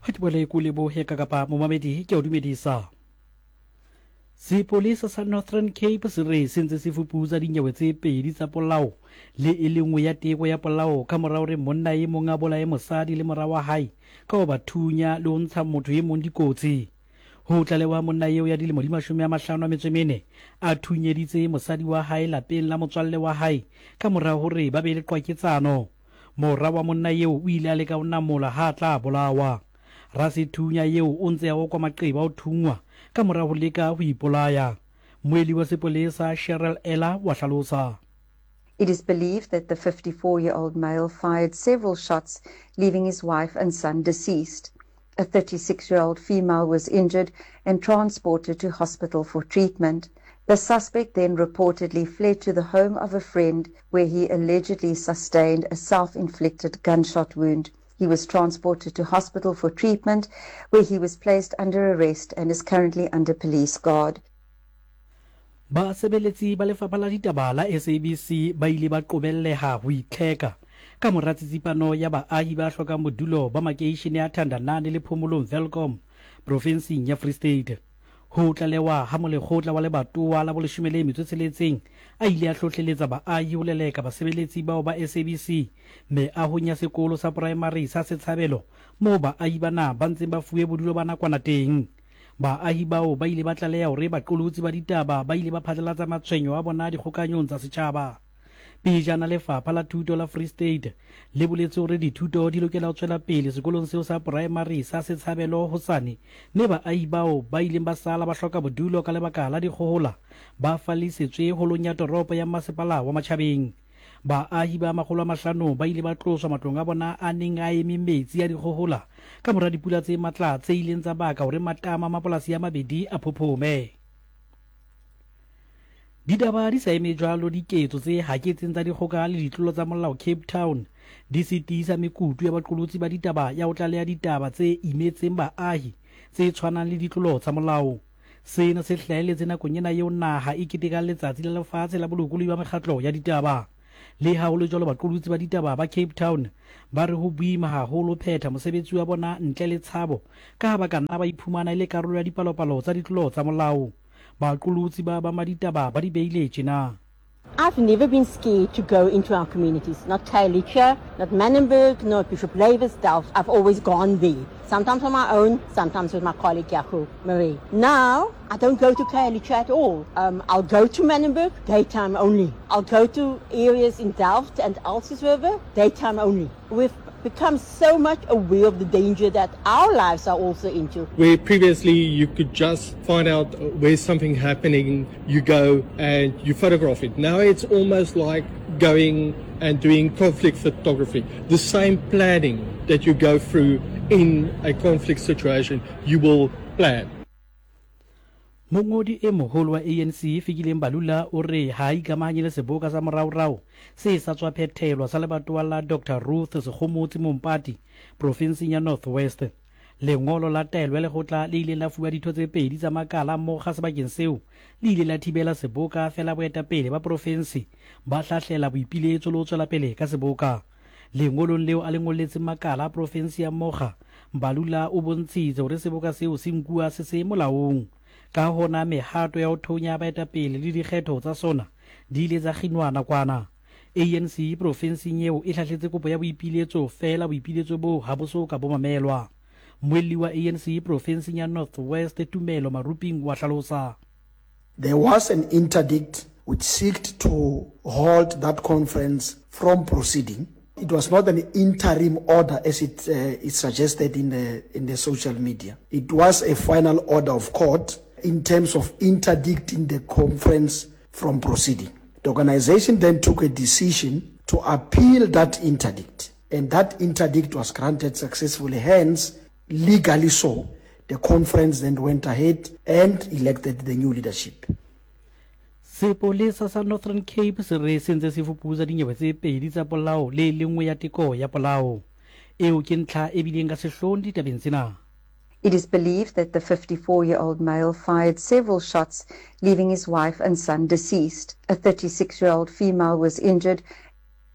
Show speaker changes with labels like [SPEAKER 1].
[SPEAKER 1] Hatibole kulebo heka kapa momamedi ke o dumedisa. Sepolesa sa Northern Cape se re sentse se fuputsa dinyewe tse pedi tsa polao le e lengwe ya teko ya polao ka morao re monna e mong a bolae mosadi le mora wa hae ka ho ba thunya le ho ntsha motho e mong dikotsi. Ho tlalewa monna eo ya dilemo di 54 a thunyeditse mosadi wa hae lapeng la motswalle wa hae ka morao hore ba be le qwaketsano. Mora wa monna eo o ile a leka ho namola ha tla bolawa. Rasi thunya eo o ntse a okwa maqeba o thungwa ka mora ho leka ho ipolaya. Moeli wa sepolesa Cheryl Ella wa hlalosa.
[SPEAKER 2] It is believed that the 54-year-old male fired several shots, leaving his wife and son deceased. A 36-year-old female was injured and transported to hospital for treatment. The suspect then reportedly fled to the home of a friend where he allegedly sustained a self-inflicted gunshot wound. He was transported to hospital for treatment where he was placed under arrest and is currently under police guard.
[SPEAKER 1] Basebeletsi ba lefapha la ditaba la SABC ba ile ba qobelleha ho itlheka ka mora tsitsipano ya baahi ba hlokang bodulo ba makeishene a Thandanane le Phomolong Welcome provinseng ya Free State. Ho tlalewa ha molekgotla wa lebatowa la boleshome metso tsheletseng a ile a hlohleletsa baahi ho leleka basebeletsi bao ba SABC me ahonya sekolo sa primary sa Setshabelo moo baahi bana ba ntseng ba fuwe bodulo ba nakwana teng. Baahi bao ba ile ba tlaleha hore baqolotsi ba ditaba ba ile ba phatlalatsa matshwenyo a bona dikgokanyong tsa setjhaba. Pejana lefapha la thuto la Free State le boletse hore dithuto di lokela ho tswela pele sekolong seo sa primary sa Setshabelo hosane ne baahi bao ba ileng ba sala ba hloka bodulo ka lebaka la dikgohola ba fallisetswe holong ya toropo ya masepala wa Matjhabeng. Baahi ba 500 ba ile ba tloswa matlong a bona a neng a eme metsi ya dikgohola ka mora dipula tse matla tse ileng tsa baka hore matama a mapolasi ya mabedi a phophome. Ditaba di sa eme jwalo diketso tse haketseng tsa dikgoka le ditlolo tsa molao Cape Town di sitisa mekutu ya baqolotsi ba ditaba ya ho tlaleha ditaba tse imetseng baahi tse tshwanang le ditlolo tsa molao. Sena se hlahelletse nakong ena eo naha e ketekang letsatsi la lefatshe la bolokolohi ba mekgatlo ya ditaba. Le ha ho le jwalo baqolotsi ba ditaba ba Cape Town ba re ho boima haholo phetha mosebetsi wa bona ntle le tshabo ka ha ba ka nna ba iphumana ile karolo ya dipalopalo tsa ditlolo tsa molao. Baqolotsi ba maditaba ba di beile tjena.
[SPEAKER 3] I've never been scared to go into our communities. Not Khayelitsha, not Manenberg, not Bishop Lavis, Delft. I've always gone there. Sometimes on my own, sometimes with my colleague Yaku Marie. Now, I don't go to Khayelitsha at all. I'll go to Manenberg, daytime only. I'll go to areas in Delft and Alsis River, daytime only. We've become so much aware of the danger that our lives are also into.
[SPEAKER 4] Where previously you could just find out where's something happening, you go and you photograph it. Now it's almost like going and doing conflict photography. The same planning that you go through in a conflict situation, you will plan.
[SPEAKER 1] Mongodi e moholo wa ANC Fikileng Balula o re ha ikamahanye le seboka sa moraorao se sa tswa phethelwa sa lebatowa la Dr Ruth Sekgomotsi Mompati provinseng ya North West. Lengolo la taelo le gotla le ile la fuwa ditho tse pedi tsa makala mo ga sebakeng seo le ile la thibela seboka fela boetapele ba provinsi ba hlahlela boipiletso le ho tswela pele ka seboka. Lengolong leo a lengolletse makala a provinsi ya Moga Balula o bontshitse hore seboka seo se nkuwa se se molaong. Ka hona mehato ya ho thonya baetapele le dikgetho tsa sona di ile tsa kginwa nakwana. ANC provinseng eo e hlahletse kopo ya boipiletso fela boipiletso bo ha bo so ka bo mamelwa. Moeli wa ANC provinseng ya North West Tumelo Maruping wa hlalosa.
[SPEAKER 5] There was an interdict which sought to hold that conference from proceeding. It was not an interim order as it is suggested in the social media. It was a final order of court in terms of interdicting the conference from proceeding. The organization then took a decision to appeal that interdict, and that interdict was granted successfully. Hence, legally so, the conference then went ahead and elected the new leadership.
[SPEAKER 1] Sepolesa sa Northern Cape se re sentse se fuputsa dinyewe tse pedi tsa polao le lengwe ya teko ya polao eo ke ntlha e bileng ka sehlong ditabeng tsena.
[SPEAKER 2] It is believed that the 54-year-old male fired several shots, leaving his wife and son deceased. A 36-year-old female was injured